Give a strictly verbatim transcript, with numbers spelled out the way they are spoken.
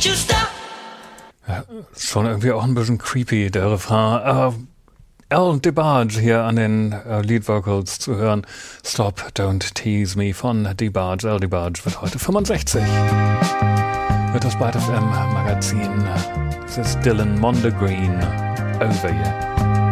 Ja, schon irgendwie auch ein bisschen creepy, der Refrain. Uh, Al DeBarge hier an den uh, Lead Vocals zu hören. Stop, Don't Tease Me von DeBarge. Al DeBarge wird heute fünfundsechzig. Wird das Byte F M Magazin. Das ist Dylan Mondegreen. Over You.